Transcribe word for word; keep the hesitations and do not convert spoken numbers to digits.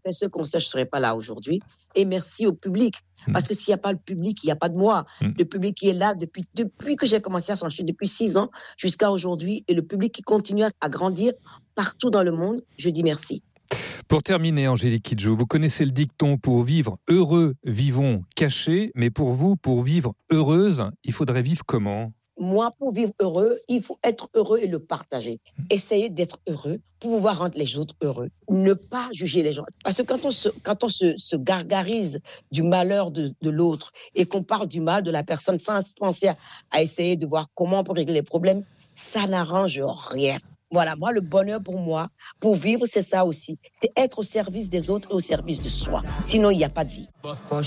fait ce concert, je ne serais pas là aujourd'hui. Et merci au public. Parce que s'il n'y a pas le public, il n'y a pas de moi. Mm. Le public qui est là depuis, depuis que j'ai commencé à s'enchaîner, depuis six ans jusqu'à aujourd'hui, et le public qui continue à grandir partout dans le monde, je dis merci. Pour terminer, Angélique Kidjo, vous connaissez le dicton « Pour vivre heureux, vivons cachés », mais pour vous, pour vivre heureuse, il faudrait vivre comment ? Moi, pour vivre heureux, il faut être heureux et le partager. Essayer d'être heureux pour pouvoir rendre les autres heureux. Ne pas juger les gens. Parce que quand on se, quand on se, se gargarise du malheur de, de l'autre et qu'on parle du mal de la personne sans penser à, à essayer de voir comment on peut régler les problèmes, ça n'arrange rien. Voilà, moi, le bonheur pour moi, pour vivre, c'est ça aussi. C'est être au service des autres et au service de soi. Sinon, il n'y a pas de vie.